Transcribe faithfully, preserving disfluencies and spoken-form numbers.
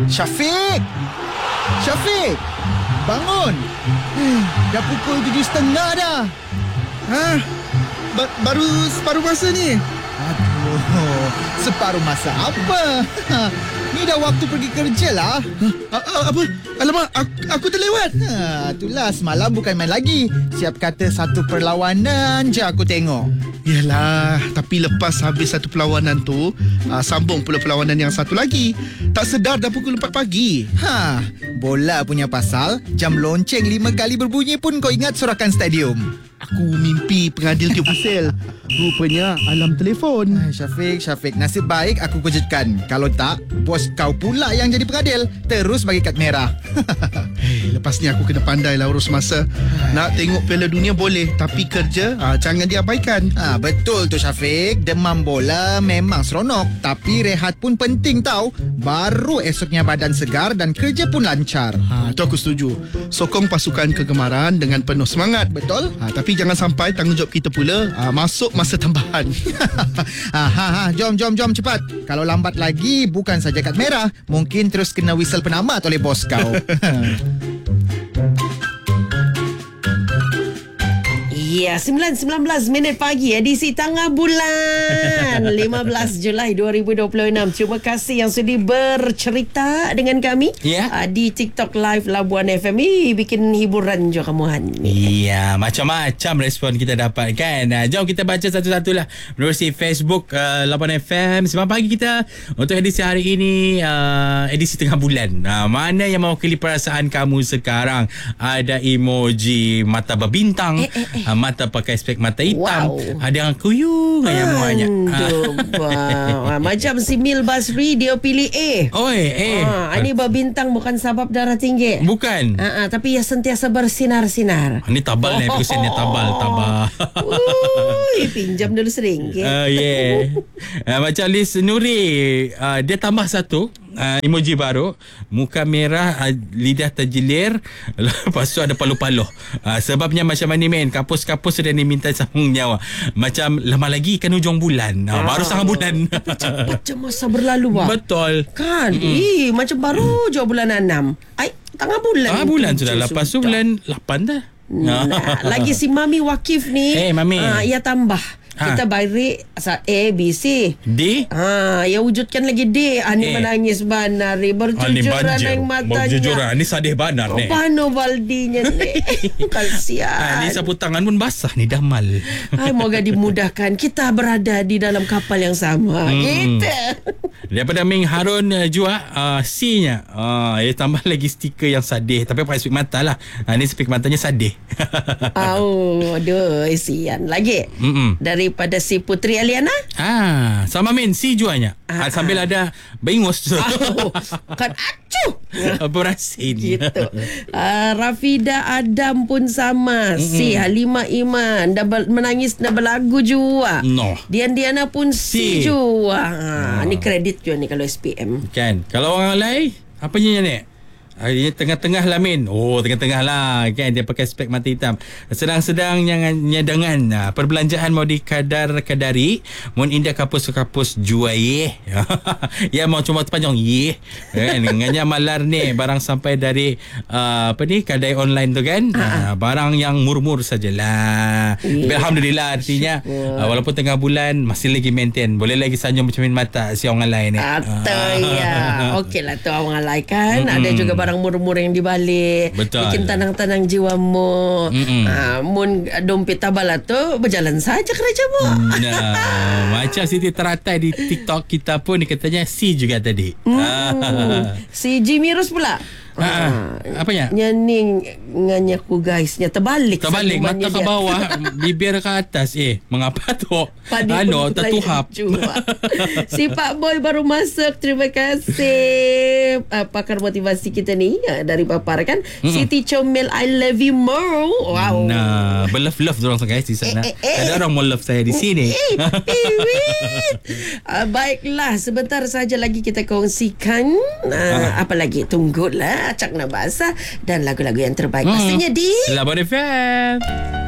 Syafiq! Syafiq! Bangun! Eh, dah pukul tujuh setengah dah. Ha? Ba- baru separuh masa ni. Aduh, separuh masa apa? Ni dah waktu pergi kerja lah. Ha? A- a- apa? Alamak, aku, aku terlewat. Ha, itulah semalam bukan main lagi. Siap kata satu perlawanan je aku tengok. Yalah, tapi lepas habis satu perlawanan tu, uh, sambung pula perlawanan yang satu lagi. Tak sedar dah pukul empat pagi. Ha, bola punya pasal, jam lonceng lima kali berbunyi pun kau ingat sorakan stadium. Aku mimpi pengadil tiup whistle. Rupanya alam telefon. Hai, Syafiq, Syafiq, nasib baik aku kejutkan. Kalau tak, bos kau pula yang jadi pengadil. Terus bagi kad merah. Hey, lepas ni aku kena pandai lah urus masa. Nak tengok Piala Dunia boleh, tapi kerja uh, jangan diabaikan. Ha, betul tu Syafiq. Demam bola memang seronok, tapi rehat pun penting tau. Baru esoknya badan segar dan kerja pun lancar. Ha, tu aku setuju. Sokong pasukan kegemaran dengan penuh semangat. Betul? Ha, tapi jangan sampai tanggungjawab kita pula uh, masuk masa tambahan. ha, ha, ha, jom, jom, jom cepat. Kalau lambat lagi, bukan saja kad merah, mungkin terus kena whistle penamat oleh bos kau. Ya, sembilan sembilan belas minit pagi, edisi Tengah Bulan lima belas Julai dua ribu dua puluh enam. Terima kasih yang sudi bercerita dengan kami Ya. uh, di TikTok Live Labuan F M. Ih, bikin hiburan je kamu Han. Iya, macam-macam respon kita dapat kan. Nah, jom kita baca satu-satulah menerusi Facebook uh, Labuan F M. Semalam pagi kita untuk edisi hari ini, uh, edisi tengah bulan. Uh, mana yang mewakili perasaan kamu sekarang? Ada emoji mata berbintang, Eh, eh, eh. Uh, mata pakai spek mata hitam. Wow. Ada yang kuyung, yang banyak. Aduh, wow. Macam si Mil Basri, dia pilih A. Oi, eh. Ah, ini berbintang bukan sebab darah tinggi. Bukan. Ah, ah, tapi ia sentiasa bersinar-sinar. Ini tabal ni, persen ni tabal, tabal. Ui, pinjam dulu seringgit. Uh, yeah. uh, Macam Liz Nuri, uh, dia tambah satu uh, emoji baru, muka merah, uh, lidah terjelir, lepas tu ada paluh-paluh. Uh, sebabnya macam mana men, kapus-kapus sudah diminta sambung nyawa. Macam lama lagi kan hujung bulan. Uh, baru setengah bulan. Cepat je masa berlalu, Wak. Betul. Kan? Mm. Ih, macam baru je bulan enam. Ai, tengah bulan. Ah, bulan sudah. Lepas tu bulan lapan dah. Nah, lagi si Mami Wakif ni. Eh, Mami. Ah, ia tambah. Ha. Kita beri A, B, C. D. Ha, ia wujudkan lagi D. Ani Eh. menangis banar. Ni Bercucuran banjir. air matanya. Berjujuran. Ni sadih banar Oh, ni. pano baldinya ni. Kasihan. Ah, ni sapu tangan pun basah ni, damal. Hai, moga dimudahkan. Kita berada di dalam kapal yang sama. Hmm. Gitu. Daripada Ming Harun uh, jua uh, C-nya. Uh, dia tambah lagi stiker yang sadih. Tapi pakai spek mata lah. Uh, ni spek matanya sadih. Oh, aduh, sian. Lagi. Mm-mm. Daripada si Putri Aliana. Ah, sama Min C juanya. Ah, Ah, sambil ada bengus. Oh, kan acuh. Berasin. Gitu. Uh, Rafida Adam pun sama. Mm-mm. Si Halimah Iman dah ber- menangis dah berlagu jua. No. Dian Diana pun si, Si. jua. Ha, ni kredit jua ni kalau S P M. Kan. Kalau orang lain, apa nyanyi ni? Ah, dia tengah-tengah lah Min. Oh, tengah-tengah lah kan. Dia pakai spek mata hitam. Sedang-sedang yang nyadangan. Ah, perbelanjaan mau dikadar-kadari. Mun indah kapus-kapus jua ye. Ya mau cuma panjang ye. Kan. Dengannya malar ni. Barang sampai dari uh, apa ni, kedai online tu kan. Ah, barang yang murmur sajalah. Yeah. Alhamdulillah artinya uh, walaupun tengah bulan masih lagi maintain. Boleh lagi senyum macam mata si orang lain ni. Atau ya. Okey lah tu orang lain kan. Mm-mm. Ada juga barang murmur yang dibalik. Betul. Bikin tenang-tenang jiwamu. Ha, mun dompet tabala tu berjalan saja kerjamu. Nah, macam Siti Teratai di TikTok kita pun dia katanya C juga tadi. Hmm. Si Jimmy Rose pula. Ah, apanya? Nyaning nganya ku guys, nya terbalik. Terbalik, satu mata banyak ke dia. bawah, bibir ke atas. Eh, mengapa tu? Padi Ano, pun tertuhap. jua. Si Pak Boy baru masuk. Terima kasih uh, pakar motivasi kita ni uh, dari Papar kan. Mm-hmm. Siti Comel, I love you more. Wow. Nah, berlove-love diorang guys di sana. Eh, eh, eh. Ada orang mau love saya di sini. Eh, eh, wait. uh, baiklah, sebentar saja lagi kita kongsikan uh, apa lagi? Tunggulah Acak Nak Basah dan lagu-lagu yang terbaik. Hmm. Pastinya di Labuan F M.